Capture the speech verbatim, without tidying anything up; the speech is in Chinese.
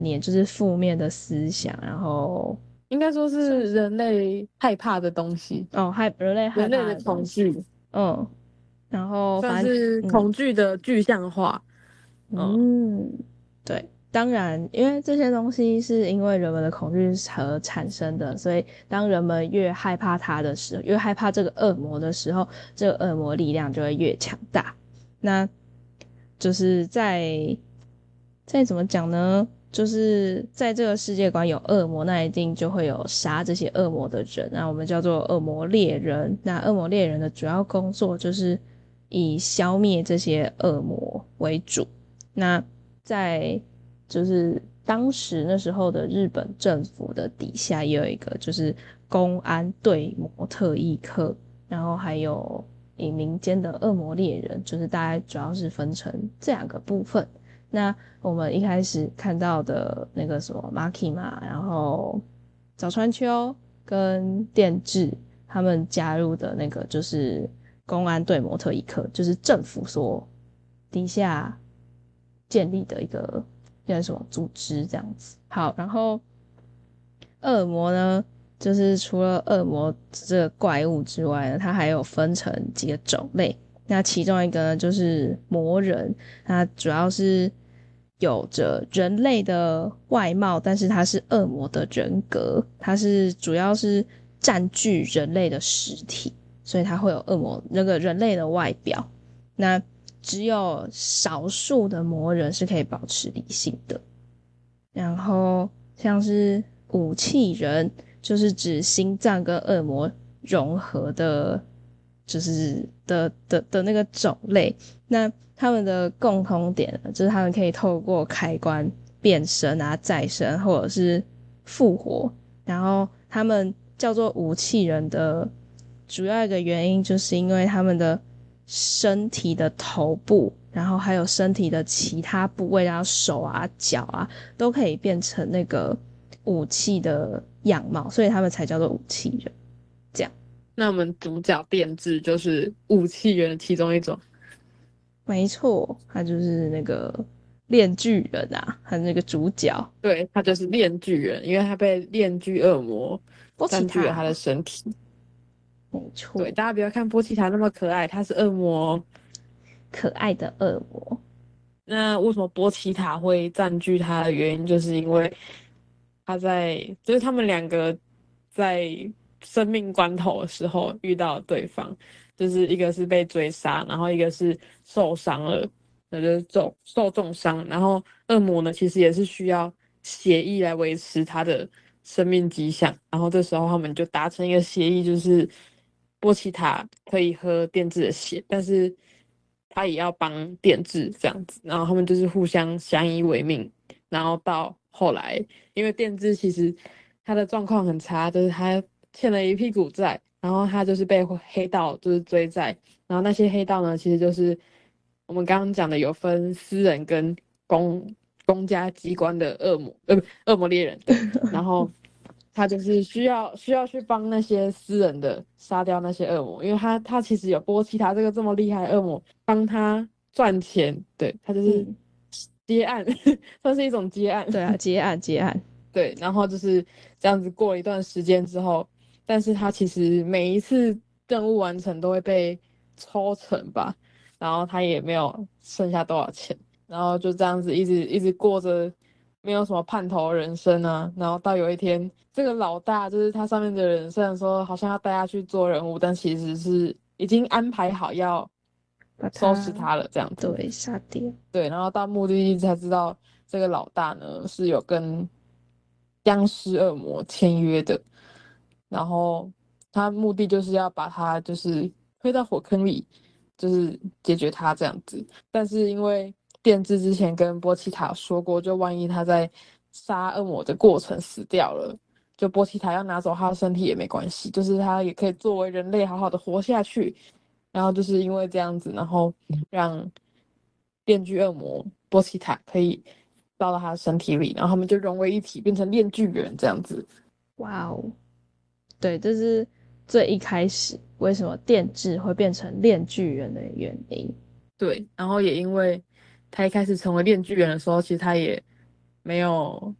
念，就是负面的思想，然后应该说是人类害怕的东西， 哦害人类害人类的怕的东西， 恐惧， 嗯，然后算反正是嗯恐惧的具象化。嗯， 嗯，对，当然，因为这些东西是因为人们的恐惧而产生的，所以当人们越害怕它的时候，越害怕这个恶魔的时候，这个恶魔力量就会越强大。那就是在再怎么讲呢？就是在这个世界观有恶魔，那一定就会有杀这些恶魔的人，那我们叫做恶魔猎人。那恶魔猎人的主要工作就是以消灭这些恶魔为主。那在就是当时那时候的日本政府的底下，也有一个就是公安对模特异课，然后还有以民间的恶魔猎人，就是大概主要是分成这两个部分。那我们一开始看到的那个什么 Maki 嘛，然后早川秋跟电治他们加入的那个就是公安对模特一课，就是政府所底下建立的一个叫什么组织这样子。好，然后恶魔呢，就是除了恶魔这个怪物之外呢，它还有分成几个种类。那其中一个呢，就是魔人，它主要是有着人类的外貌，但是它是恶魔的人格，它是主要是占据人类的实体，所以它会有恶魔那个人类的外表。那只有少数的魔人是可以保持理性的。然后像是武器人，就是指心脏跟恶魔融合的，就是的的的那个种类。那他们的共通点呢，就是他们可以透过开关变身啊、再生或者是复活。然后他们叫做武器人的主要一个原因，就是因为他们的身体的头部，然后还有身体的其他部位，然后手啊、脚啊，都可以变成那个武器的样貌，所以他们才叫做武器人。这样， 那我们主角电治就是武器人的其中一种。 没错，他就是那个炼巨人啊，他那个主角对，他就是炼巨人，因为他被炼巨恶魔波奇占据了他的塔， 身体。对， 没错， 大家不要看波奇塔那么可爱，他是恶魔哦。 可爱的恶魔。 那为什么波奇塔会占据他的原因，就是因为他在，就是他们两个在生命关头的时候遇到对方，就是一个是被追杀，然后一个是受伤了，那就是重受重伤。然后恶魔呢，其实也是需要血液来维持他的生命迹象。然后这时候他们就达成一个协议，就是波奇塔可以喝电治的血，但是他也要帮电治这样子。然后他们就是互相相依为命。然后到后来，因为电治其实他的状况很差，就是他欠了一屁股债，然后他就是被黑道就是追债，然后那些黑道呢，其实就是我们刚刚讲的有分私人跟公公家机关的恶魔，呃，不，恶魔猎人，对，然后他就是需要需要去帮那些私人的杀掉那些恶魔，因为他他其实有波奇塔这个这么厉害的恶魔帮他赚钱，对，他就是嗯， 接案，算是一种接案。 对啊，结案结案。 对，然后就是这样子过了一段时间之后，但是他其实每一次任务完成都会被抽成吧，然后他也没有剩下多少钱，然后就这样子一直一直过着没有什么盼头的人生啊，然后到有一天，这个老大就是他上面的人，虽然说好像要带他去做任务，但其实是已经安排好要把收拾他他了这样子。 对杀掉。 对，然后到目的地才知道，这个老大呢是有跟僵尸恶魔签约的，然后他目的就是要把他就是推到火坑里，就是解决他这样子。但是因为电治之前跟波奇塔说过，就万一他在杀恶魔的过程死掉了，就波奇塔要拿走他的身体也没关系，就是他也可以作为人类好好的活下去。然后就是因为这样子，然后让电锯恶魔波奇塔可以到到他的身体里，然后他们就融为一体，变成炼巨人这样子。 哇哦，对，这是最一开始为什么电治会变成炼巨人的原因。 对，然后也因为他一开始成为炼巨人的时候，其实他也没有